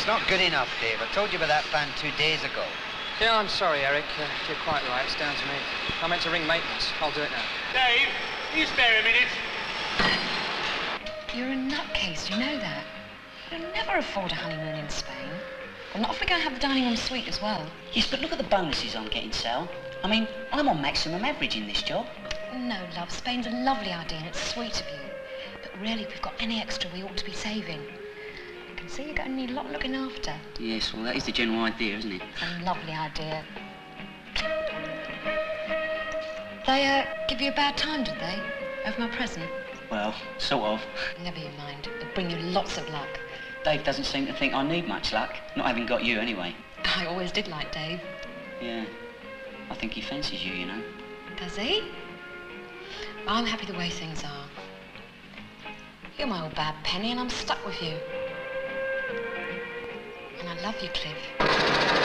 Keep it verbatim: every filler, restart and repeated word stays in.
not good enough, Dave. I told you about that fan two days ago. Yeah, I'm sorry, Eric. Uh, you're quite right. It's down to me. I meant to ring maintenance. I'll do it now. Dave, can you spare a minute? You're a nutcase, you know that. You'll never afford a honeymoon in Spain. And not if we're going to have the dining room suite as well. Yes, but look at the bonuses I'm getting, Sal. I mean, I'm on maximum average in this job. No, love, Spain's a lovely idea and it's sweet of you. But really, if we've got any extra, we ought to be saving. I can see you're going to need a lot looking after. Yes, well, that is the general idea, isn't it? It's a lovely idea. They, uh, give you a bad time, did they? Over my present? Well, sort of. Never you mind. It'll bring you lots of luck. Dave doesn't seem to think I need much luck, not having got you anyway. I always did like Dave. Yeah, I think he fancies you, you know. Does he? Well, I'm happy the way things are. You're my old bad penny and I'm stuck with you. And I love you, Cliff.